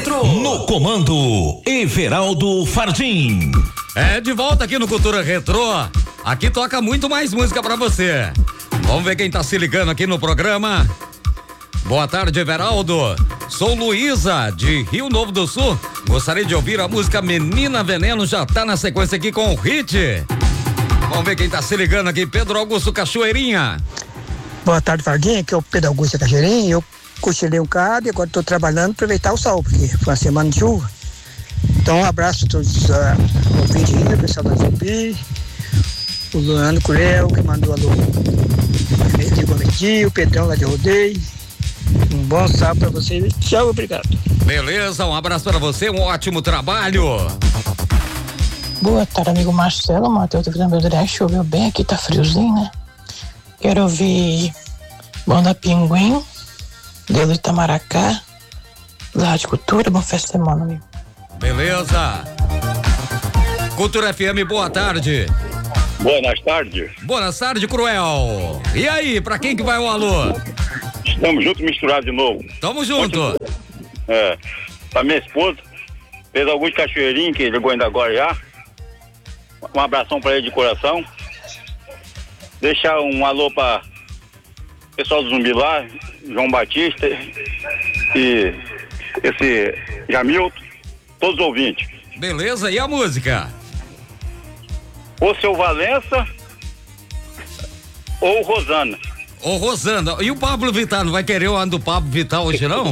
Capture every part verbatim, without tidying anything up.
Retrô. No comando, Everaldo Fardim. É, de volta aqui no Cultura Retrô. Aqui toca muito mais música pra você. Vamos ver quem tá se ligando aqui no programa. Boa tarde, Everaldo. Sou Luísa, de Rio Novo do Sul. Gostaria de ouvir a música Menina Veneno, já tá na sequência aqui com o hit. Vamos ver quem tá se ligando aqui, Pedro Augusto Cachoeirinha. Boa tarde, Fardinha, aqui é o Pedro Augusto Cachoeirinha. Eu cochilei um bocado e agora estou trabalhando para aproveitar o sol, porque foi uma semana de chuva. Então, um abraço a todos os uh, ouvintes aí, o pessoal da Zumbi, o Luano Curel, que mandou alô. O Pedrão lá de Rodeio. Um bom sábado para vocês. Tchau, obrigado. Beleza, um abraço para você, um ótimo trabalho. Boa tarde, amigo Marcelo, Matheus do Vila Beltrão. Choveu bem aqui, tá friozinho, né? Quero ouvir Banda Pinguim, Deus de Itamaracá, lá de Cultura, bom festa de semana, amigo. Beleza. Cultura F M, boa tarde. Boas tardes. Boa tarde, Cruel. E aí, pra quem que vai o alô? Estamos juntos, misturados de novo. Tamo junto. É, pra minha esposa, Pedro Augusto Cachoeirinho, que ligou ainda agora já. Um abração pra ele de coração. Deixar um alô pra pessoal do Zumbi lá, João Batista e esse Jamilton, todos os ouvintes. Beleza, e a música? Ou seu Valença ou Rosana. Ô Rosana, e o Pablo Vittar, não vai querer o ano do Pablo Vittar hoje não?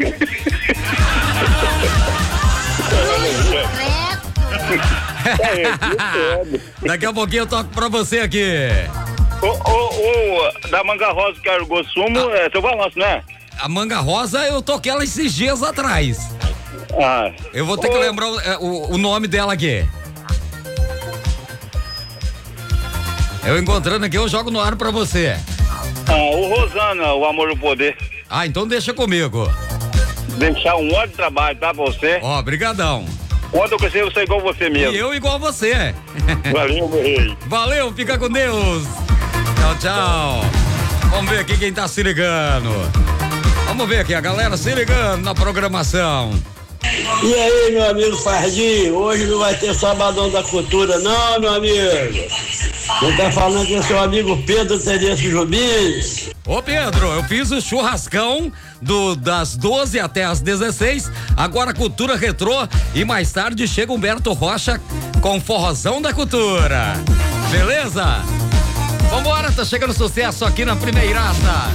Daqui a pouquinho eu toco pra você aqui. O, o, o da Manga Rosa que argou sumo ah. é seu balanço, né? A Manga Rosa eu toquei ela esses dias atrás. Ah. Eu vou ter o... que lembrar o, o, o nome dela aqui. Eu encontrando aqui, eu jogo no ar pra você. Ah, o Rosana, o Amor e o Poder. Ah, então deixa comigo. Deixar um ótimo trabalho, tá, pra você? Ó, oh, brigadão. Quando eu crescer, eu sou igual você mesmo. E eu igual você. Valeu, meu rei. Valeu, fica com Deus. Tchau, tchau. Vamos ver aqui quem tá se ligando. Vamos ver aqui a galera se ligando na programação. E aí, meu amigo Fardim, hoje não vai ter Sabadão da Cultura, não, meu amigo. Quem tá falando que é seu amigo Pedro Tedesco Jubim. Ô Pedro, eu fiz o churrascão do, das doze até as dezesseis, agora Cultura Retrô e mais tarde chega Humberto Rocha com Forrozão da Cultura. Beleza? Vambora, tá chegando sucesso aqui na Primeiraça.